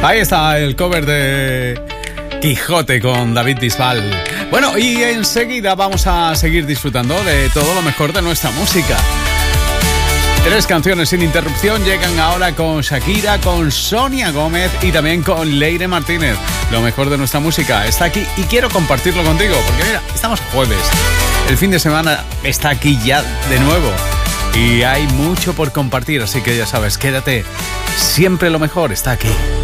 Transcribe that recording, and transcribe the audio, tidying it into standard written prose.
Ahí está el cover de Quijote con David Bisbal. Bueno, y enseguida vamos a seguir disfrutando de todo lo mejor de nuestra música. 3 canciones sin interrupción llegan ahora con Shakira, con Sonia Gómez y también con Leire Martínez. Lo mejor de nuestra música está aquí y quiero compartirlo contigo, porque mira, estamos jueves. El fin de semana está aquí ya de nuevo y hay mucho por compartir, así que ya sabes, quédate. Siempre lo mejor está aquí.